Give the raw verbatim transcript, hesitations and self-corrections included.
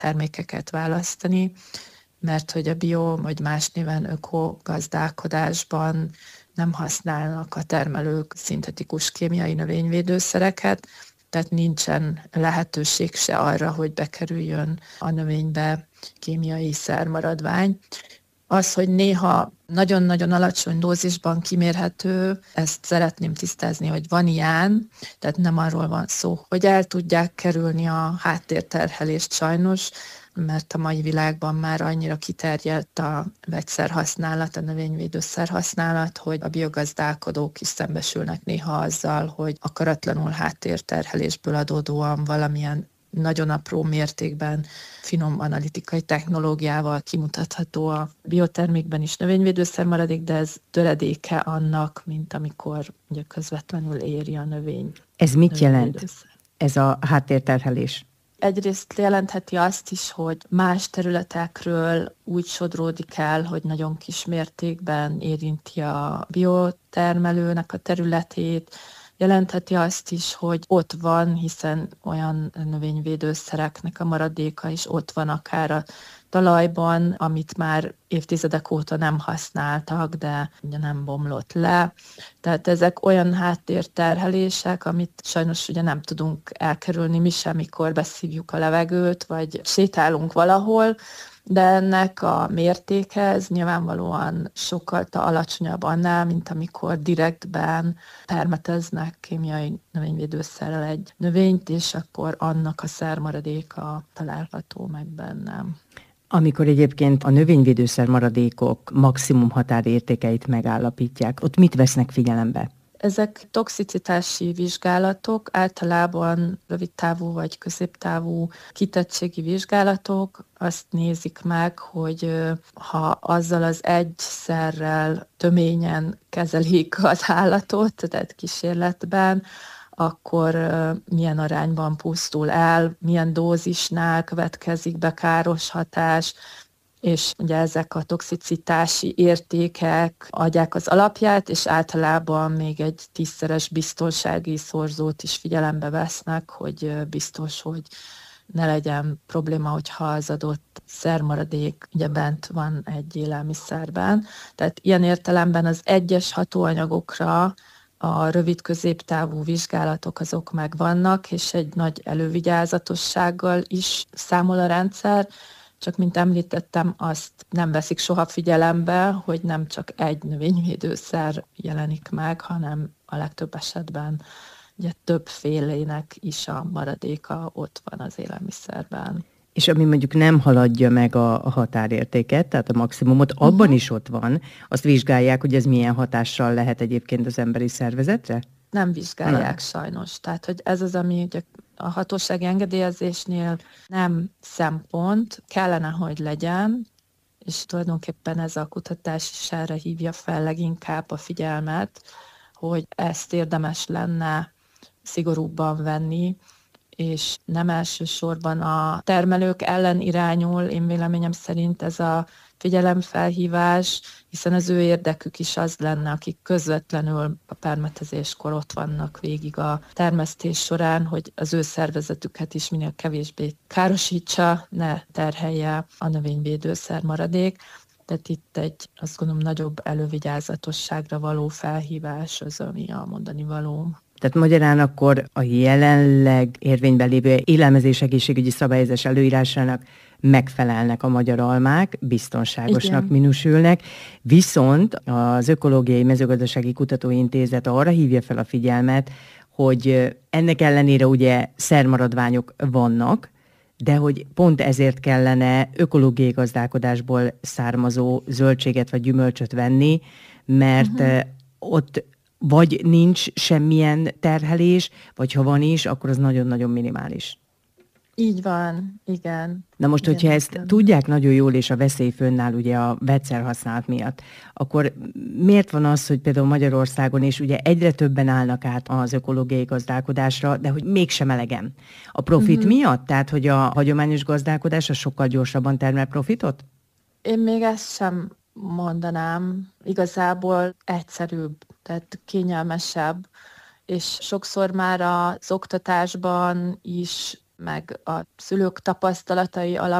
termékeket választani, mert hogy a bio, vagy más néven ökogazdálkodásban nem használnak a termelők szintetikus kémiai növényvédőszereket, tehát nincsen lehetőség se arra, hogy bekerüljön a növénybe kémiai szermaradvány. Az, hogy néha nagyon-nagyon alacsony dózisban kimérhető, ezt szeretném tisztázni, hogy van ilyen, tehát nem arról van szó, hogy el tudják kerülni a háttérterhelést sajnos, mert a mai világban már annyira kiterjedt a vegyszerhasználat, a növényvédőszer használat, hogy a biogazdálkodók is szembesülnek néha azzal, hogy akaratlanul háttérterhelésből adódóan valamilyen nagyon apró mértékben finom analitikai technológiával kimutatható a biotermékben is növényvédőszer maradék, de ez töredéke annak, mint amikor ugye közvetlenül éri a növény. Ez mit jelent, ez a háttérterhelés? Egyrészt jelentheti azt is, hogy más területekről úgy sodródik el, hogy nagyon kis mértékben érinti a biotermelőnek a területét. Jelentheti azt is, hogy ott van, hiszen olyan növényvédőszereknek a maradéka is ott van akár a talajban, amit már évtizedek óta nem használtak, de ugye nem bomlott le. Tehát ezek olyan háttérterhelések, amit sajnos ugye nem tudunk elkerülni mi sem, mikor beszívjuk a levegőt, vagy sétálunk valahol, de ennek a mértéke ez nyilvánvalóan sokkal alacsonyabb annál, mint amikor direktben permeteznek kémiai növényvédőszerrel egy növényt, és akkor annak a szermaradéka található meg bennem. Amikor egyébként a növényvédőszer maradékok maximum határértékeit megállapítják, ott mit vesznek figyelembe? Ezek toxicitási vizsgálatok, általában rövidtávú vagy középtávú kitettségi vizsgálatok. Azt nézik meg, hogy ha azzal az egy szerrel töményen kezelik az állatot, tehát kísérletben, akkor milyen arányban pusztul el, milyen dózisnál következik be káros hatás, és ugye ezek a toxicitási értékek adják az alapját, és általában még egy tízszeres biztonsági szorzót is figyelembe vesznek, hogy biztos, hogy ne legyen probléma, hogyha az adott szermaradék ugye bent van egy élelmiszerben. Tehát ilyen értelemben az egyes hatóanyagokra a rövid-középtávú vizsgálatok azok megvannak, és egy nagy elővigyázatossággal is számol a rendszer, csak mint említettem, azt nem veszik soha figyelembe, hogy nem csak egy növényvédőszer jelenik meg, hanem a legtöbb esetben ugye többfélének is a maradéka ott van az élelmiszerben. És ami mondjuk nem haladja meg a, a határértéket, tehát a maximumot, abban uh-huh. is ott van, azt vizsgálják, hogy ez milyen hatással lehet egyébként az emberi szervezetre? Nem vizsgálják nem. sajnos. Tehát, hogy ez az, ami ugye a hatósági engedélyezésnél nem szempont, kellene, hogy legyen, és tulajdonképpen ez a kutatás is erre hívja fel leginkább a figyelmet, hogy ezt érdemes lenne szigorúbban venni, és nem elsősorban a termelők ellen irányul, én véleményem szerint ez a figyelemfelhívás, hiszen az ő érdekük is az lenne, akik közvetlenül a permetezéskor ott vannak végig a termesztés során, hogy az ő szervezetüket is minél kevésbé károsítsa, ne terhelje a növényvédőszer maradék. Tehát itt egy, azt gondolom, nagyobb elővigyázatosságra való felhívás az, ami a mondani való. Tehát magyarán akkor a jelenleg érvényben lévő élelmezés egészségügyi szabályozás előírásának megfelelnek a magyar almák, biztonságosnak Igen. minősülnek, viszont az Ökológiai Mezőgazdasági Kutatóintézet arra hívja fel a figyelmet, hogy ennek ellenére ugye szermaradványok vannak, de hogy pont ezért kellene ökológiai gazdálkodásból származó zöldséget vagy gyümölcsöt venni, mert uh-huh. ott vagy nincs semmilyen terhelés, vagy ha van is, akkor az nagyon-nagyon minimális. Így van, igen. Na most, igen, hogyha ezt igen. tudják nagyon jól, és a veszély fönnáll ugye a vegyszerhasználat miatt, akkor miért van az, hogy például Magyarországon is ugye egyre többen állnak át az ökológiai gazdálkodásra, de hogy mégsem elegem? A profit uh-huh. miatt? Tehát, hogy a hagyományos gazdálkodás az sokkal gyorsabban termel profitot? Én még ezt sem mondanám. Igazából egyszerűbb, tehát kényelmesebb, és sokszor már az oktatásban is meg a szülők tapasztalatai alapján